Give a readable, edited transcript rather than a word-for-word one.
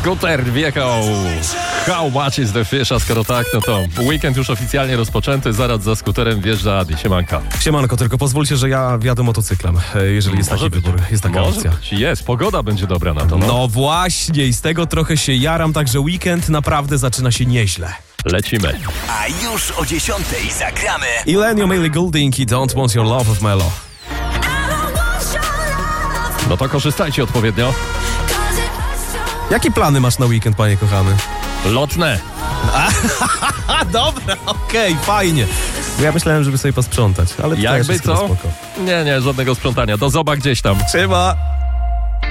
Skuter wjechał. How much is the fish? A skoro tak, no to weekend już oficjalnie rozpoczęty. Zaraz za skuterem wjeżdża Adi. Siemanka. Siemanko, tylko pozwólcie, że ja wjadę motocyklem, jeżeli jest taki wybór, jest taka opcja. Jest, pogoda będzie dobra na to. No właśnie, i z tego trochę się jaram, także weekend naprawdę zaczyna się nieźle. Lecimy. A już o 10:00 zagramy Illenium, Ellie Goulding i Don't Want Your Love of Melo. No to korzystajcie odpowiednio. Jakie plany masz na weekend, panie kochany? Lotne. A dobra, okej, fajnie. Bo ja myślałem, żeby sobie posprzątać, ale to Jakby jest co? spoko. Nie, żadnego sprzątania. Do zoba gdzieś tam. Trzeba.